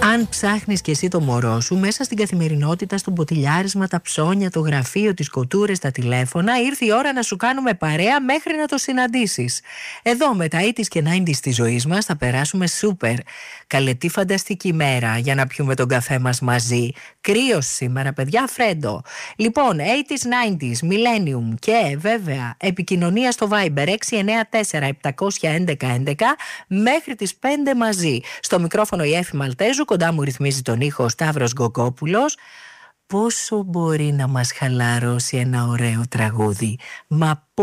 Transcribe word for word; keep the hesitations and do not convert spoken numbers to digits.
Αν ψάχνεις και εσύ το μωρό σου μέσα στην καθημερινότητα, στο ποτηλιάρισμα, τα ψώνια, το γραφείο, τις κοτούρες, τα τηλέφωνα, ήρθε η ώρα να σου κάνουμε παρέα μέχρι να το συναντήσεις. Εδώ με τα ογδόντα και ενενήντα της ζωής μας θα περάσουμε σούπερ. Καλετή φανταστική μέρα για να πιούμε τον καφέ μας μαζί. Κρύος σήμερα, παιδιά, φρέντο. Λοιπόν, ογδόντα, ενενήντα, Millennium και βέβαια επικοινωνία στο Viber έξι εννιά τέσσερα επτά ένα ένα ένα μέχρι τις πέντε μαζί. Στο μικρόφωνο η Έφη Μαλτέζου, κοντά μου ρυθμίζει τον ήχο ο Σταύρος Γκοκόπουλος. Πόσο μπορεί να μας χαλαρώσει ένα ωραίο τραγούδι, μα